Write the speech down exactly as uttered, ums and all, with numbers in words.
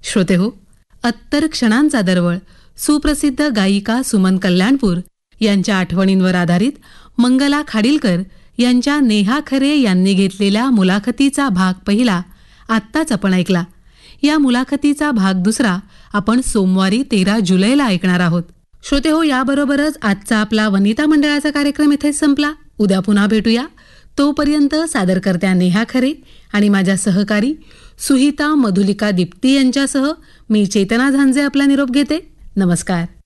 श्रोते हो, अत्तर क्षणांचा दरवळ सुप्रसिद्ध गायिका सुमन कल्याणपूर यांच्या आठवणींवर आधारित मंगला खाडीलकर यांच्या नेहा खरे यांनी घेतलेल्या मुलाखतीचा भाग पहिला आत्ताच आपण ऐकला. या मुलाखतीचा भाग दुसरा आपण सोमवारी तेरा जुलैला ऐकणार आहोत. श्रोते हो, याबरोबरच आजचा आपला वनिता मंडळाचा कार्यक्रम इथेच संपला. उद्या पुन्हा भेटूया. तोपर्यंत सादरकर्त्या नेहा खरे आणि माझ्या सहकारी सुहिता मधुलिका दीप्ती यांच्यासह मी चेतना झांजे आपला निरोप घेते. नमस्कार.